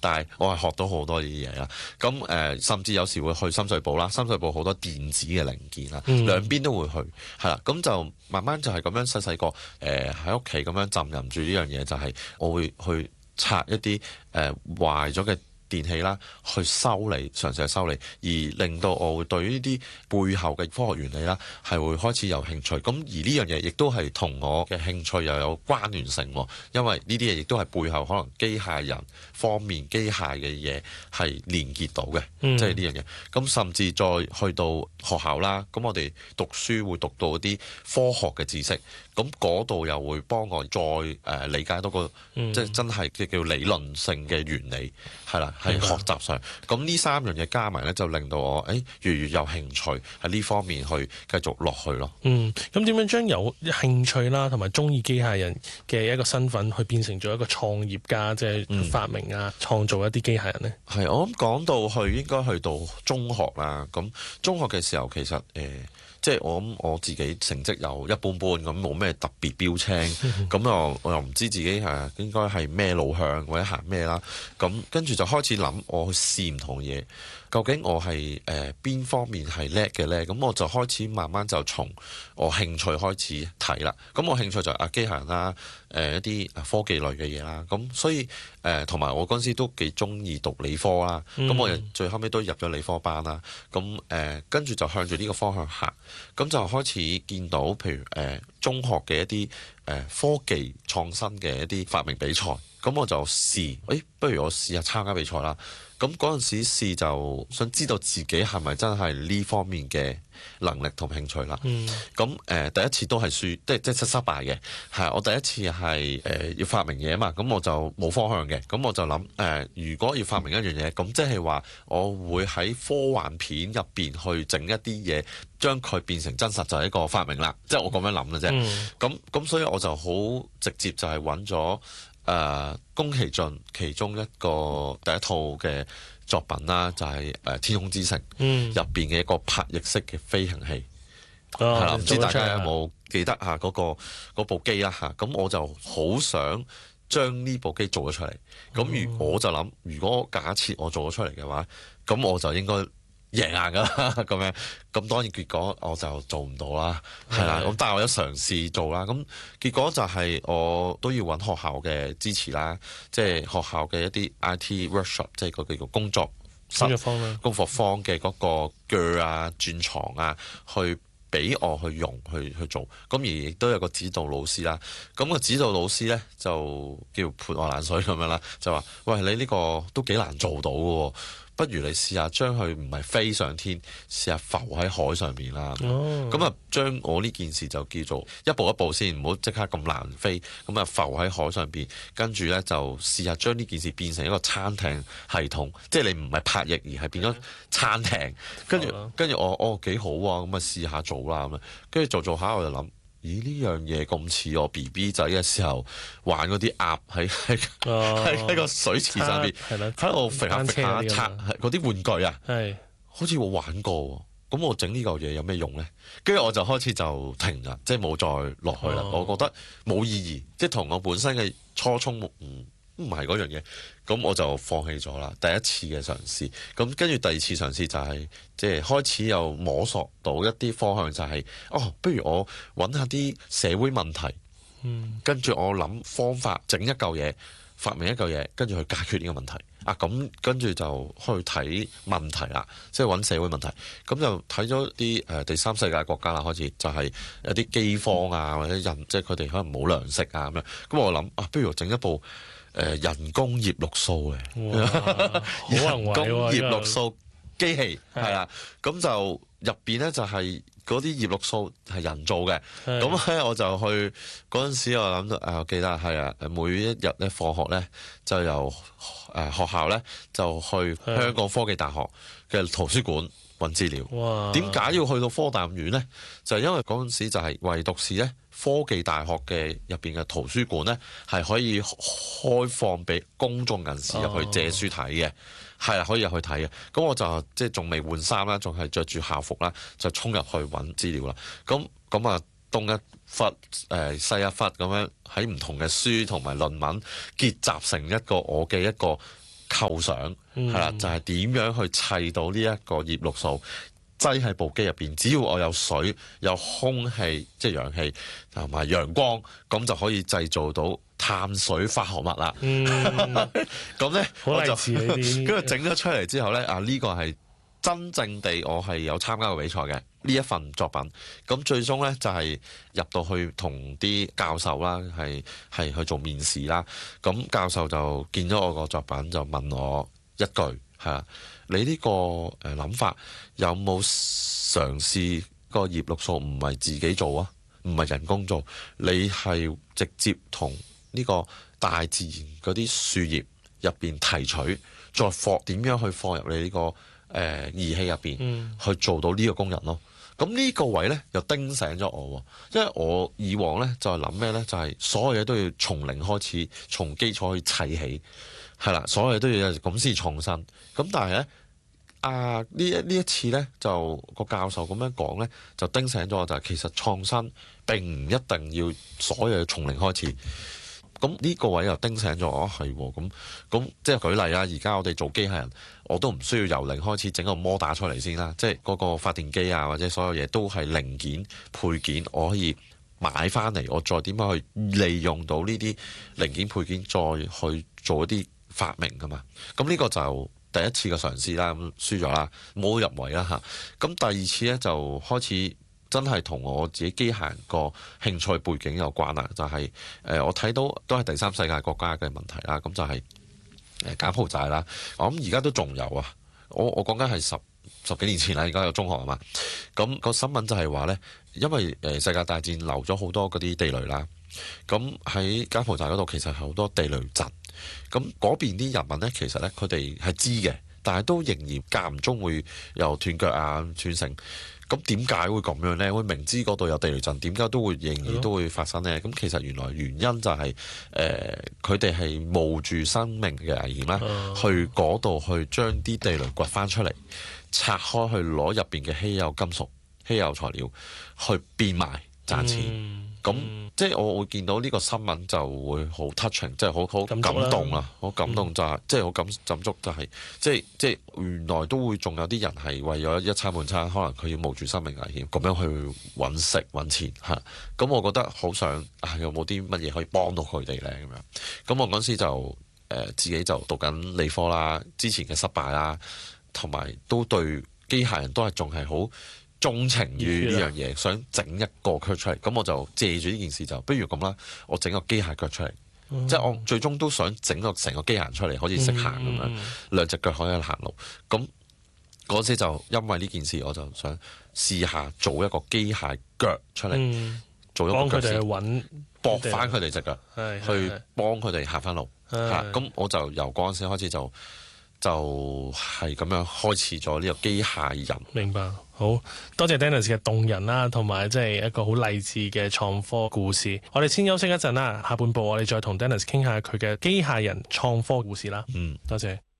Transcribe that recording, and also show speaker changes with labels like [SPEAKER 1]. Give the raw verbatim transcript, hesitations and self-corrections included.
[SPEAKER 1] 但係我係學到好多呢啲嘢啦。咁誒、呃，甚至有時會去深水埗啦，深水埗好多電子嘅零件啦，嗯、兩邊都會去，係啦。咁就慢慢就係咁樣細細個誒喺屋企咁樣浸淫住呢樣嘢，就係我會去拆一啲誒、呃、壞咗嘅電器啦，去修理，嘗試去修理，而令到我會對於呢啲背後嘅科學原理啦，係會開始有興趣。咁而呢樣嘢亦都係同我嘅興趣又有關聯性，因為呢啲嘢亦都係背後可能機械人方面機械嘅嘢係連結到嘅，即係呢樣嘢。咁甚至再去到學校啦，咁我哋讀書會讀到啲科學嘅知識，咁嗰度又會幫我再誒、呃、理解到個、嗯、即係真係嘅叫理論性嘅原理，係啦。喺學習上，咁呢三樣嘢加埋咧，就令到我誒越嚟越有興趣喺呢方面去繼續落去咯。嗯，
[SPEAKER 2] 咁點樣將有興趣啦，同埋中意機械人嘅一個身份，去變成咗一個創業家，即係發明啊、創、嗯、造一啲機械人呢？係
[SPEAKER 1] 我諗講到去應該去到中學啦。咁中學嘅時候，其實誒。呃即係我諗我自己成績又一般般咁，冇咩特別標青，咁又我又唔知自己係應該係咩路向或者行咩啦。咁跟住就開始諗，我去試唔同嘢，究竟我係誒邊方面係叻嘅咧？咁我就開始慢慢就從我興趣開始睇啦。咁我興趣就係啊機械人啦，誒、呃、一啲科技類嘅嘢啦。咁所以誒同埋我嗰陣時都幾中意讀理科啦。咁、嗯、我又最後尾都入咗理科班啦。咁誒跟住就向住呢個方向行。咁就開始見到，譬如誒、呃、中學嘅一啲誒、呃、科技創新嘅一啲發明比賽，咁我就試，誒、欸、不如我試下參加比賽啦。咁嗰陣時試就想知道自己係咪真係呢方面嘅能力同興趣啦。咁誒、嗯呃、第一次都係輸，即係即係失敗嘅。係我第一次係誒、呃、要發明嘢嘛，咁我就冇方向嘅。咁我就諗誒、呃，如果要發明一樣嘢，咁即係話我會喺科幻片入邊去整一啲嘢，將佢變成真實就係一個發明啦。即係我咁樣諗嘅啫。咁咁、嗯、所以我就好直接就係揾咗。誒、呃、宮崎駿其中一個第一套嘅作品啦，就係、是、誒、呃《天空之城》入邊嘅一個拍翼式嘅飛行器，係啦、哦，唔知大家有冇記得嚇嗰、那個部機啦嚇？咁我就好想將呢部機做咗出嚟。咁如、嗯、我就諗，如果假設我做咗出嚟嘅話，咁我就應該贏硬噶啦，咁樣，咁當然結果我就做唔到啦，係啦，咁但係我有嘗試做啦，咁結果就係我都要揾學校嘅支持啦，即係學校嘅一啲 I T workshop，即係個叫做工作
[SPEAKER 2] 工作坊啦，
[SPEAKER 1] 工作坊嘅嗰個鋸啊、轉床啊，去俾我去用去去做，咁而亦都有個指導老師啦，咁個指導老師咧就叫潑我冷水咁樣啦，就話：喂，你呢個都幾難做到嘅喎。不如你試下將佢唔係飛上天，試下浮喺海上面啦。咁啊、哦，將我呢件事就叫做一步一步先，唔好即刻咁難飛。咁啊，浮喺海上邊，跟住呢就試下將呢件事變成一個餐艇系統，即係你唔係拍翼而係變咗餐艇。跟住跟住我哦幾好啊，咁啊試下做啦咁啊，跟住做做下我就諗。咦，呢樣嘢咁似我 B B 仔嘅時候玩嗰啲鴨喺喺喺喺個水池上邊，喺度揈下揈下拆嗰啲玩具啊，係好似我玩過，咁我整呢嚿嘢有咩用咧？跟住我就開始就停啦，即係冇再落去啦。哦、我覺得冇意義，即係同我本身嘅初衷唔唔係嗰樣嘢，咁我就放棄咗啦。第一次嘅嘗試，咁跟住第二次嘗試就係、是、即係開始又摸索到一啲方向、就是，就係哦，不如我揾下啲社會問題，嗯，跟住我諗方法整一嚿嘢，發明一嚿嘢，跟住去解決呢個問題。啊，咁跟住就去睇問題啦，即係揾社會問題。咁就睇咗啲誒第三世界國家啦，開始就係有啲饑荒啊，或者人即係佢哋可能冇糧食啊咁樣。咁我諗啊，不如整一部。誒、呃、人工葉綠素嘅，人工葉綠素機器係啦，咁就入邊咧就係嗰啲葉綠素係人造嘅，咁咧的我就去嗰陣時我諗到誒，我記得係啊，每一日咧放學咧就由誒、呃、學校咧就去香港科技大學嘅圖書館揾資料。點解哇要去到科大咁遠咧？就係、因為嗰陣時就係唯獨是咧。科技大學嘅入邊嘅圖書館呢，係可以開放俾公眾人士入去借書睇嘅，係啊、oh.，可以入去睇嘅。咁我就即係仲未換衫啦，仲係着住校服啦，就衝入去揾資料啦。咁咁啊，東一忽誒、呃、西一忽咁樣喺唔同嘅書同埋論文結集成一個我嘅一個構想係啦、嗯，就係、是、點樣去砌到呢一個葉綠素。擠喺部機入邊，只要我有水、有空氣，即係氧氣同埋陽光，咁就可以製造到碳水化合物啦。嗯，咁咧我就跟住整咗出嚟之後咧，啊呢、呢個係真正地我係有參加過比賽嘅呢一份作品。咁最終咧就係入到去同啲教授啦，係係去做面試啦。咁教授就見咗我個作品，就問我一句係啊。你呢個誒諗法有冇嘗試個葉綠素唔係自己做啊？唔係人工做，你係直接同呢個大自然嗰啲樹葉入邊提取，再放點樣去放入你呢個誒儀器入邊，嗯、去做到呢個功能咯。咁呢個位呢，又叮醒咗我，因為我以往呢，就係諗咩呢？就係、是、所有嘢都要從零開始，從基礎去砌起。係啦，所有嘢都要咁先創新。咁但係咧，啊呢一呢一次咧，就個教授咁樣講咧，就叮醒咗我，就係其實創新並唔一定要所有嘢從零開始。咁呢個位又叮醒咗我，係喎。咁咁即係舉例啦，而家我哋做機械人，我都唔需要由零開始整個摩打出嚟先啦。即係嗰個發電機啊，或者所有嘢都係零件配件，我可以買翻嚟，我再點樣去利用到呢啲零件配件，再去做一啲發明噶嘛。咁呢個就第一次嘅嘗試啦，咁輸咗啦，冇入圍啦嚇。咁第二次呢，就開始真係同我自己機械人個興趣背景有關啦，就係、是、誒、呃、我睇到都係第三世界國家嘅問題啦，咁就係誒柬埔寨啦。我諗而家都仲有啊，我我講緊係十十幾年前啦，而家有中學啊嘛。咁、那個新聞就係話呢，因為誒世界大戰留咗好多嗰啲地雷啦，咁喺柬埔寨嗰度其實係好多地雷陣。咁嗰邊啲人民呢，其實呢，佢哋係知嘅，但係都仍然間唔中會有斷腳啊、斷成。咁點解會咁樣呢？會明知嗰度有地雷陣，點解都會仍然都會發生呢？咁其實原來原因就係、是、誒，佢哋係冒住生命嘅危險啦，去嗰度去將啲地雷掘翻出嚟，拆開去攞入邊嘅稀有金屬、稀有材料去變賣賺錢。咁、嗯、即係我會見到呢個新聞就會好 touching，即係好好感動啦，好感動就係、是嗯、即係好感感觸就係、是、即係即係原來都會仲有啲人係為咗一餐半餐，可能佢要冒住生命危險咁樣去揾食揾錢嚇。咁我覺得好想啊，有冇啲乜嘢可以幫到佢哋咧咁樣？咁我嗰時就誒、呃、自己就讀緊理科啦，之前嘅失敗啦，同埋都對機械人都係仲係好鍾情於呢樣嘢，想整一個腳出嚟，咁我就借住呢件事就，不如咁啦，我整個機械腳出嚟，嗯、即係我最終都想整個成個機械人出嚟，可以識行咁樣，嗯、兩隻腳可以行路。咁嗰時就因為呢件事，我就想試下做一個機械腳出嚟，嗯、做一個腳先，幫佢哋揾駁翻佢哋隻腳，去幫佢哋行翻路。嚇，咁我就由嗰陣時開始就。就係咁樣開始咗呢個機械人。明白，好多謝 Dennis 嘅動人啦，同埋即係一個好勵志嘅創科故事。我哋先休息一陣啦，下半部我哋再同 Dennis 傾下佢嘅機械人創科故事啦。嗯，多謝。